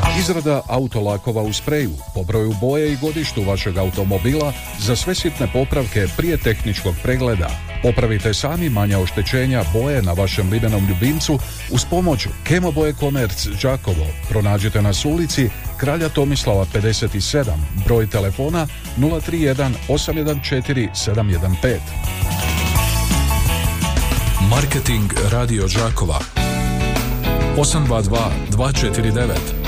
Izrada autolakova u spreju, po broju boje i godištu vašeg automobila za sve sitne popravke prije tehničkog pregleda. Popravite sami manja oštećenja boje na vašem limenom ljubimcu uz pomoć Kemoboje Komerc Đakovo. Pronađite nas u ulici Kralja Tomislava 57, broj telefona 031 814 715. Marketing Radio Đakova 822 249